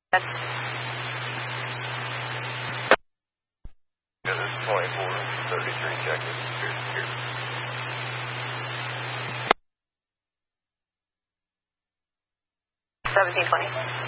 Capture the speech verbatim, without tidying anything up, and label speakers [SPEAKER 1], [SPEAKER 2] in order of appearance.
[SPEAKER 1] That's
[SPEAKER 2] Yeah, this is twenty-four thirty-three, check this. Here, here.
[SPEAKER 1] seventeen twenty.